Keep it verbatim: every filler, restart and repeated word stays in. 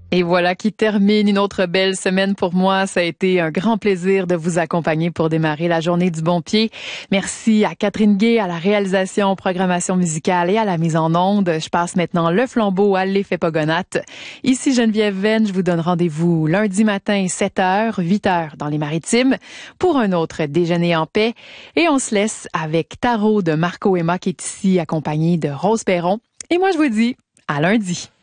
Et voilà qui termine une autre belle semaine pour moi. Ça a été un grand plaisir de vous accompagner pour démarrer la journée du bon pied. Merci à Catherine Gay, à la réalisation, programmation musicale et à la mise en onde. Je passe maintenant le flambeau à l'effet Pogonates. Ici Geneviève Venn, je vous donne rendez-vous lundi matin sept heures, huit heures dans les Maritimes pour un autre déjeuner en paix. Et on se laisse avec Tarot de Marco Emma qui est ici accompagné de Rose Perron. Et moi je vous dis à lundi.